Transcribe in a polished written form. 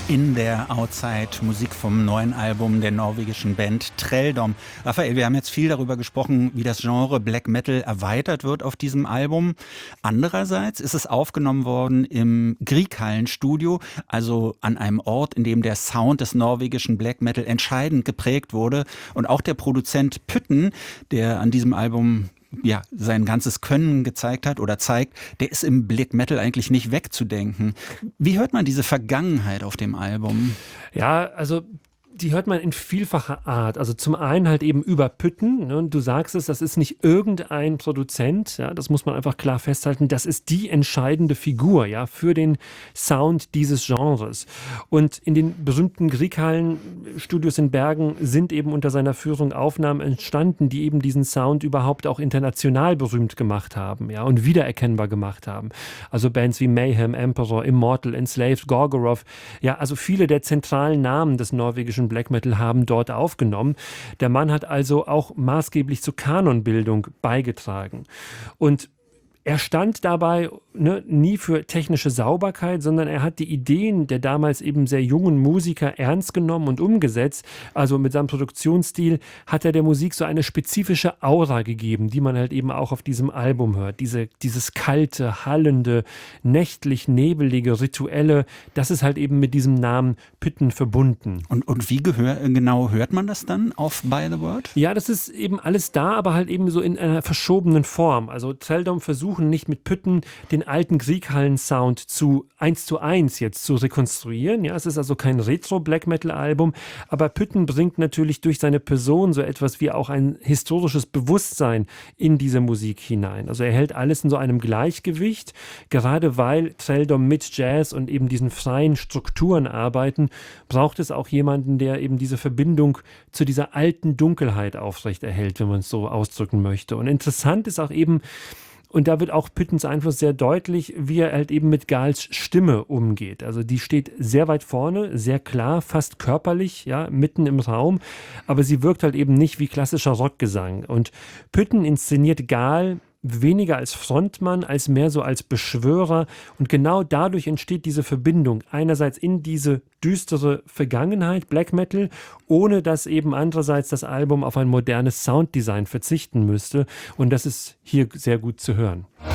In der Outside Musik vom neuen Album der norwegischen Band Trelldom. Raphael, wir haben jetzt viel darüber gesprochen, wie das Genre Black Metal erweitert wird auf diesem Album. Andererseits ist es aufgenommen worden im Grieghallen-Studio, also an einem Ort, in dem der Sound des norwegischen Black Metal entscheidend geprägt wurde. Und auch der Produzent Pytten, der an diesem Album sein ganzes Können gezeigt hat oder zeigt, der ist im Black Metal eigentlich nicht wegzudenken. Wie hört man diese Vergangenheit auf dem Album? Ja, also die hört man in vielfacher Art. Also zum einen halt eben über Pytten. Ne? Du sagst es, das ist nicht irgendein Produzent. Ja, das muss man einfach klar festhalten. Das ist die entscheidende Figur, ja, für den Sound dieses Genres. Und in den berühmten Grieghallen-Studios in Bergen sind eben unter seiner Führung Aufnahmen entstanden, die eben diesen Sound überhaupt auch international berühmt gemacht haben, ja, und wiedererkennbar gemacht haben. Also Bands wie Mayhem, Emperor, Immortal, Enslaved, Gorgoroth. Ja, also viele der zentralen Namen des norwegischen Black Metal haben dort aufgenommen. Der Mann hat also auch maßgeblich zur Kanonbildung beigetragen. Und er stand dabei nie für technische Sauberkeit, sondern er hat die Ideen der damals eben sehr jungen Musiker ernst genommen und umgesetzt. Also mit seinem Produktionsstil hat er der Musik so eine spezifische Aura gegeben, die man halt eben auch auf diesem Album hört. Dieses kalte, hallende, nächtlich nebelige, rituelle, das ist halt eben mit diesem Namen Pytten verbunden. Und wie genau hört man das dann auf By the Word? Ja, das ist eben alles da, aber halt eben so in einer verschobenen Form. Also Trelldom versuchen nicht mit Pytten den alten Grieghallen-Sound zu 1:1 jetzt zu rekonstruieren. Ja, es ist also kein Retro-Black-Metal-Album, aber Pytten bringt natürlich durch seine Person so etwas wie auch ein historisches Bewusstsein in diese Musik hinein. Also er hält alles in so einem Gleichgewicht, gerade weil Trelldom mit Jazz und eben diesen freien Strukturen arbeiten, braucht es auch jemanden, der eben diese Verbindung zu dieser alten Dunkelheit aufrechterhält, wenn man es so ausdrücken möchte. Und interessant ist auch eben, und da wird auch Pyttens Einfluss sehr deutlich, wie er halt eben mit Gals Stimme umgeht. Also die steht sehr weit vorne, sehr klar, fast körperlich, ja, mitten im Raum. Aber sie wirkt halt eben nicht wie klassischer Rockgesang. Und Pytten inszeniert Gal weniger als Frontmann, als mehr so als Beschwörer. Und genau dadurch entsteht diese Verbindung. Einerseits in diese düstere Vergangenheit, Black Metal, ohne dass eben andererseits das Album auf ein modernes Sounddesign verzichten müsste. Und das ist hier sehr gut zu hören.